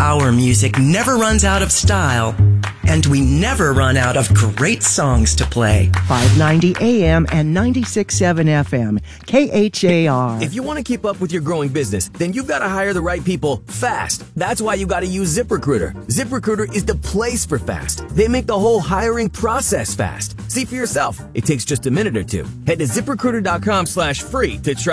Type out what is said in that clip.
Our music never runs out of style, and we never run out of great songs to play. 590 AM and 96.7 FM, KHAR. If you want to keep up with your growing business, then you've got to hire the right people fast. That's why you got to use ZipRecruiter. ZipRecruiter is the place for fast. They make the whole hiring process fast. See for yourself. It takes just a minute or two. Head to ZipRecruiter.com/free to try